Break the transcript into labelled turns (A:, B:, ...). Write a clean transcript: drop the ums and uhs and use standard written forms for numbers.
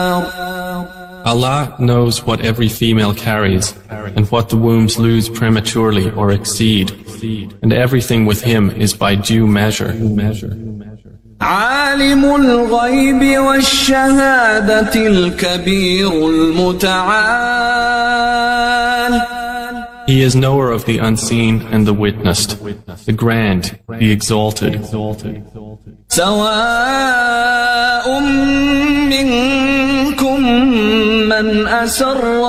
A: Allah knows what every female carries, and what the wombs lose prematurely or exceed, and everything with Him is by due measure.
B: عالم الغيب والشهادة الكبير المتعال.
A: He is knower of the unseen and the witnessed, the grand, the exalted.
B: سواء منكم من أسر